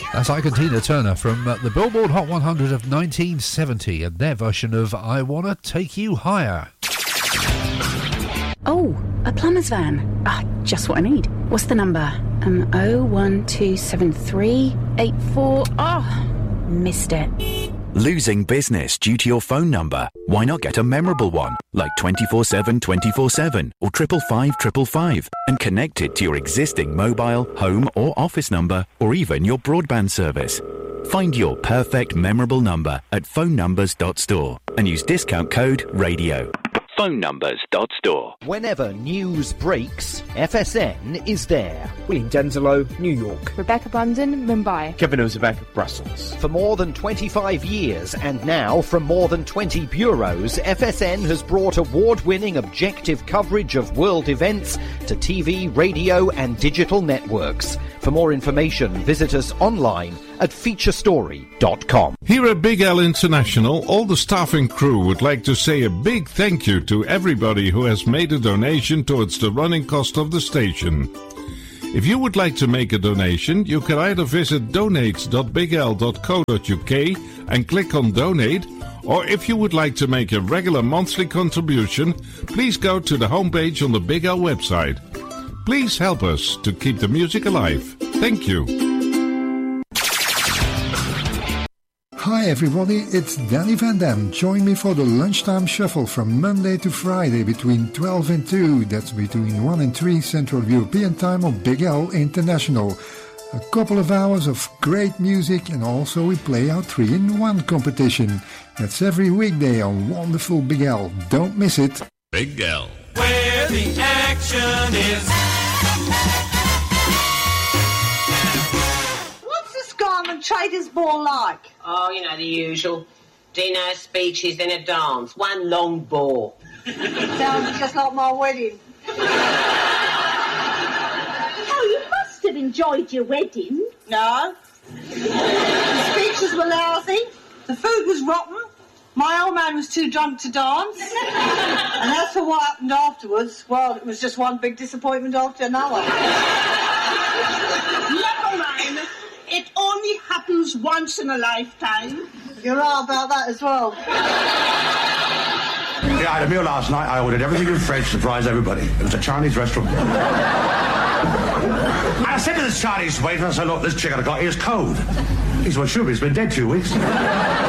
That's Ike and Tina Turner from the Billboard Hot 100 of 1970 and their version of I Wanna Take You Higher. Oh, a plumber's van. Just what I need. What's the number? 0127384. Missed it. Losing business due to your phone number? Why not get a memorable one, like 24/7 24/7 or 555 555, and connect it to your existing mobile, home or office number, or even your broadband service. Find your perfect memorable number at phonenumbers.store and use discount code RADIO. phonenumbers.store. Whenever news breaks, FSN is there. William Denzelo, New York. Rebecca Bundon, Mumbai. Kevin Ozebek, Brussels. For more than 25 years and now from more than 20 bureaus, FSN has brought award-winning objective coverage of world events to TV, radio and digital networks. For more information, visit us online at featurestory.com. Here at Big L International, all the staff and crew would like to say a big thank you to everybody who has made a donation towards the running cost of the station. If you would like to make a donation, you can either visit donate.bigl.co.uk and click on donate, or if you would like to make a regular monthly contribution, please go to the homepage on the Big L website. Please help us to keep the music alive. Thank you. Hi everybody, it's Danny Van Dam. Join me for the Lunchtime Shuffle from Monday to Friday between 12 and 2. That's between 1 and 3 Central European Time on Big L International. A couple of hours of great music, and also we play our 3-in-1 competition. That's every weekday on wonderful Big L. Don't miss it. Big L, where the action is. Garment Traders Ball like? Oh, you know, the usual. Dinner, speeches, then a dance. One long ball. Sounds just like my wedding. Oh, you must have enjoyed your wedding. No. The speeches were lousy. The food was rotten. My old man was too drunk to dance. And as for what happened afterwards, well, it was just one big disappointment after another. Never mind. It only happens once in a lifetime. You're right about that as well. Yeah, I had a meal last night. I ordered everything in French to surprise everybody. It was a Chinese restaurant. And I said to this Chinese waiter, I said, look, this chicken I got here is cold. He said, well, sure, but it's been dead 2 weeks.